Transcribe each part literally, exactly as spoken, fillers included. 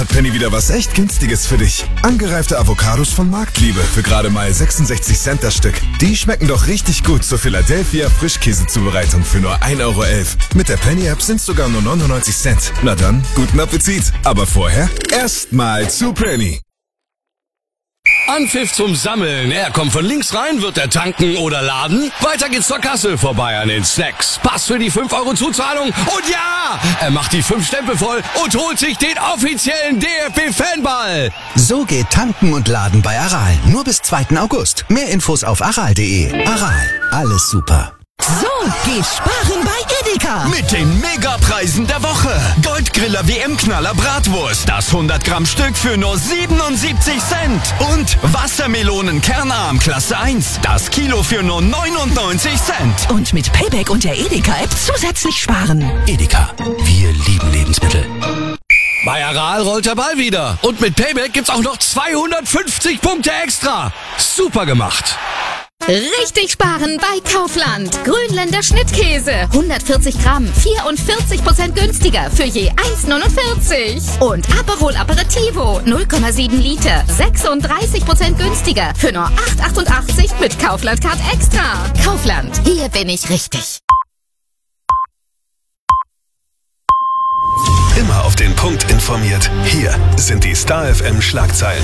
hat Penny wieder was echt Günstiges für dich. Angereifte Avocados von Marktliebe für gerade mal sechsundsechzig Cent das Stück. Die schmecken doch richtig gut zur Philadelphia Frischkäsezubereitung für nur ein Euro elf. Mit der Penny-App sind sogar nur neunundneunzig Cent. Na dann, guten Appetit. Aber vorher erstmal zu Penny. Anpfiff zum Sammeln. Er kommt von links rein, wird er tanken oder laden. Weiter geht's zur Kasse, vorbei an den Snacks. Pass für die fünf Euro Zuzahlung. Und ja, er macht die fünf Stempel voll und holt sich den offiziellen D F B-Fanball. So geht Tanken und Laden bei Aral. Nur bis zweiten August. Mehr Infos auf aral punkt de. Aral, alles super. So geht sparen bei Edeka. Mit den Megapreisen der Woche. Goldgriller W M-Knaller Bratwurst. Das hundert Gramm Stück für nur siebenundsiebzig Cent. Und Wassermelonen Kernarm Klasse eins. Das Kilo für nur neunundneunzig Cent. Und mit Payback und der Edeka-App zusätzlich sparen. Edeka, wir lieben Lebensmittel. Bei Aral rollt der Ball wieder. Und mit Payback gibt's auch noch zweihundertfünfzig Punkte extra. Super gemacht. Richtig sparen bei Kaufland. Grünländer Schnittkäse. hundertvierzig Gramm. vierundvierzig Prozent günstiger für je eins neunundvierzig. Und Aperol Aperitivo. null Komma sieben Liter. sechsunddreißig Prozent günstiger für nur acht achtundachtzig mit Kaufland Card Extra. Kaufland. Hier bin ich richtig. Immer auf den Punkt informiert. Hier sind die Star F M Schlagzeilen.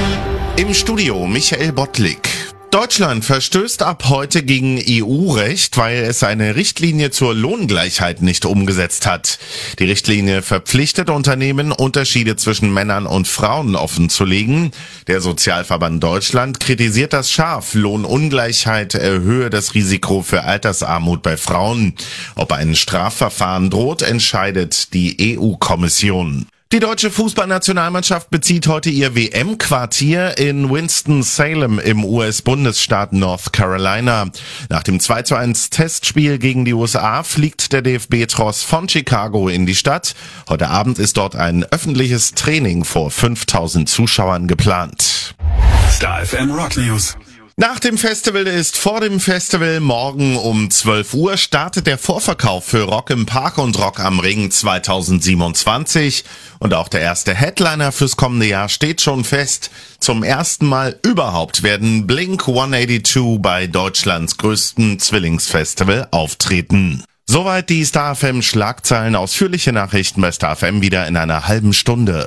Im Studio Michael Bottlik. Deutschland verstößt ab heute gegen E U-Recht, weil es eine Richtlinie zur Lohngleichheit nicht umgesetzt hat. Die Richtlinie verpflichtet Unternehmen, Unterschiede zwischen Männern und Frauen offenzulegen. Der Sozialverband Deutschland kritisiert das scharf. Lohnungleichheit erhöhe das Risiko für Altersarmut bei Frauen. Ob ein Strafverfahren droht, entscheidet die E U-Kommission. Die deutsche Fußballnationalmannschaft bezieht heute ihr W M-Quartier in Winston-Salem im U S-Bundesstaat North Carolina. Nach dem zwei zu eins Testspiel gegen die U S A fliegt der D F B-Tross von Chicago in die Stadt. Heute Abend ist dort ein öffentliches Training vor fünftausend Zuschauern geplant. Star F M Rock News. Nach dem Festival ist vor dem Festival. Morgen um zwölf Uhr startet der Vorverkauf für Rock im Park und Rock am Ring zweitausendsiebenundzwanzig. Und auch der erste Headliner fürs kommende Jahr steht schon fest. Zum ersten Mal überhaupt werden Blink hundertzweiundachtzig bei Deutschlands größten Zwillingsfestival auftreten. Soweit die Star F M Schlagzeilen. Ausführliche Nachrichten bei Star F M wieder in einer halben Stunde.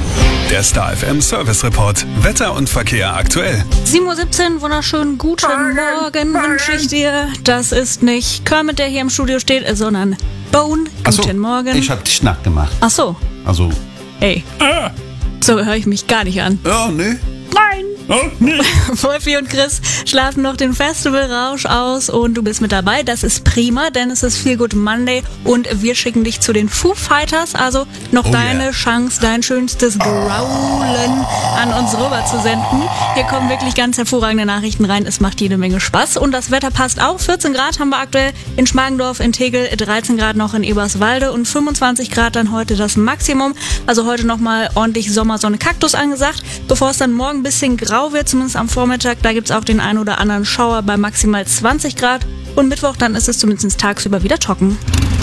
Der Star F M Service Report. Wetter und Verkehr aktuell. sieben Uhr siebzehn, wunderschönen guten Morgen wünsche ich dir. Das ist nicht Kermit, der hier im Studio steht, sondern Bone. Guten so, Morgen. Ich hab dich nachgemacht. Ach so. Also. Ey. Ah. So höre ich mich gar nicht an. Ja, nee. Nein. Oh, nee. Wolfi und Chris schlafen noch den Festivalrausch aus und du bist mit dabei. Das ist prima, denn es ist Feel Good Monday und wir schicken dich zu den Foo Fighters. Also noch Oh, deine yeah. Chance, dein schönstes Growlen an uns rüber zu senden. Hier kommen wirklich ganz hervorragende Nachrichten rein. Es macht jede Menge Spaß und das Wetter passt auch. vierzehn Grad haben wir aktuell in Schmargendorf, in Tegel, dreizehn Grad noch in Eberswalde und fünfundzwanzig Grad dann heute das Maximum. Also heute nochmal ordentlich Sommersonne Kaktus angesagt, bevor es dann morgen ein bisschen grau wird, zumindest am Vormittag. Da gibt es auch den einen oder anderen Schauer bei maximal zwanzig Grad. Und Mittwoch dann ist es zumindest tagsüber wieder trocken.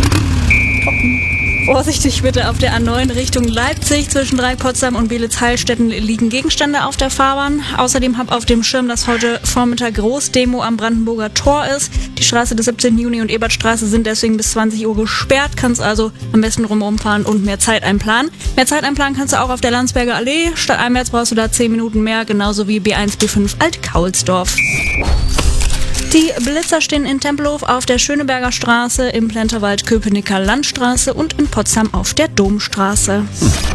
Trocken. Vorsichtig bitte auf der A neun Richtung Leipzig. Zwischen drei Potsdam und Belitz-Heilstätten liegen Gegenstände auf der Fahrbahn. Außerdem hab auf dem Schirm, dass heute Vormittag Großdemo am Brandenburger Tor ist. Die Straße des siebzehnten Juni und Ebertstraße sind deswegen bis zwanzig Uhr gesperrt. Kannst also am besten drumherum fahren und mehr Zeit einplanen. Mehr Zeit einplanen kannst du auch auf der Landsberger Allee. Statt einwärts brauchst du da zehn Minuten mehr, genauso wie B eins, B fünf Alt-Kaulsdorf. Die Blitzer stehen in Tempelhof auf der Schöneberger Straße, im Plenterwald Köpenicker Landstraße und in Potsdam auf der Domstraße. Hm.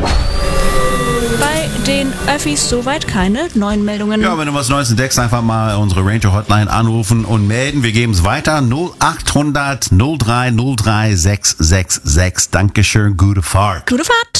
Bei den Öffis soweit keine neuen Meldungen. Ja, wenn du was Neues entdeckst, einfach mal unsere Ranger Hotline anrufen und melden. Wir geben es weiter. null acht hundert null drei null drei sechs sechs sechs. Dankeschön, gute Fahrt. Gute Fahrt.